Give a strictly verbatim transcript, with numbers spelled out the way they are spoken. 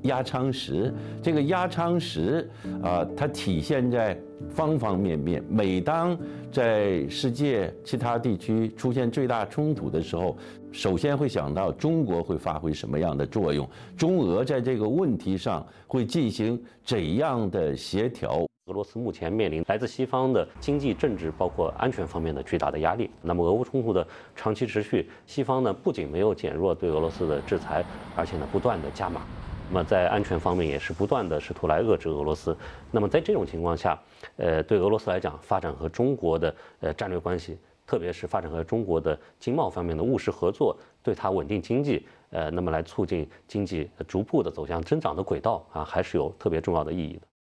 压舱石。这个压舱石啊、呃，它体现在方方面面。每当在世界其他地区出现最大冲突的时候，首先会想到中国会发挥什么样的作用，中俄在这个问题上会进行怎样的协调。 俄罗斯目前面临来自西方的经济、政治，包括安全方面的巨大的压力。那么，俄乌冲突的长期持续，西方呢不仅没有减弱对俄罗斯的制裁，而且呢不断的加码。那么在安全方面也是不断的试图来遏制俄罗斯。那么在这种情况下，呃，对俄罗斯来讲，发展和中国的呃战略关系，特别是发展和中国的经贸方面的务实合作，对它稳定经济，呃，那么来促进经济逐步的走向增长的轨道啊，还是有特别重要的意义的。